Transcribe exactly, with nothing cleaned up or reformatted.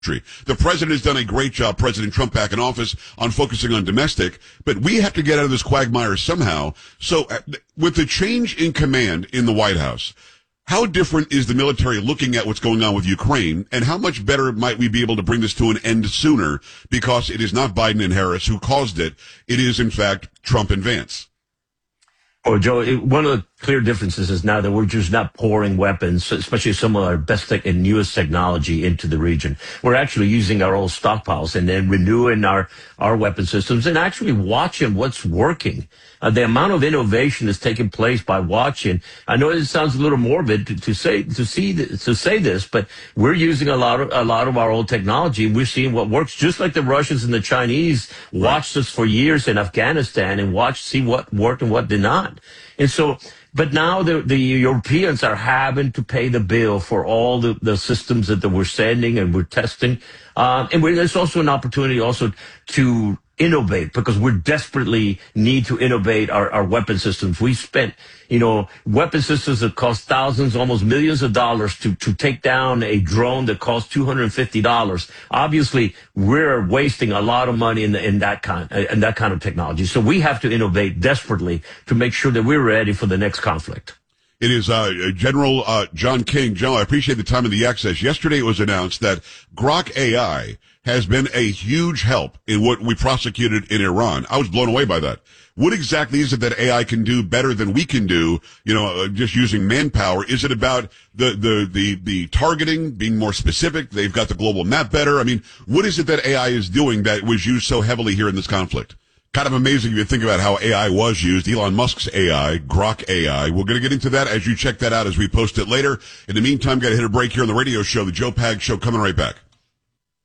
The president has done a great job, President Trump back in office, on focusing on domestic, but we have to get out of this quagmire somehow. So uh, with the change in command in the White House, how different is the military looking at what's going on with Ukraine, and how much better might we be able to bring this to an end sooner, because it is not Biden and Harris who caused it. It is, in fact, Trump and Vance. Oh, Joe, it, one of the clear differences is now that we're just not pouring weapons, especially some of our best tech and newest technology, into the region. We're actually using our old stockpiles and then renewing our, our weapon systems and actually watching what's working. Uh, the amount of innovation is taking place by watching. I know it sounds a little morbid to, to say to see to say this, but we're using a lot of a lot of our old technology, and we're seeing what works. Just like the Russians and the Chinese watched us for years in Afghanistan and watched see what worked and what did not. And so, but now the, the Europeans are having to pay the bill for all the, the systems that, that we're sending and we're testing. Um, and we're, there's also an opportunity also to innovate, because we desperately need to innovate our, our weapon systems. We spent, you know, weapon systems that cost thousands, almost millions of dollars to, to take down a drone that costs two hundred fifty dollars. Obviously, we're wasting a lot of money in, the, in that kind, in that kind of technology. So we have to innovate desperately to make sure that we're ready for the next conflict. It is uh, General uh, John King. General, I appreciate the time and the access. Yesterday it was announced that Grok A I has been a huge help in what we prosecuted in Iran. I was blown away by that. What exactly is it that A I can do better than we can do, you know, uh, just using manpower? Is it about the, the, the, the targeting, being more specific? They've got the global map better. I mean, what is it that A I is doing that was used so heavily here in this conflict? Kind of amazing if you think about how A I was used. Elon Musk's A I, Grok A I. We're going to get into that as you check that out as we post it later. In the meantime, got to hit a break here on the radio show, The Joe Pags Show, coming right back.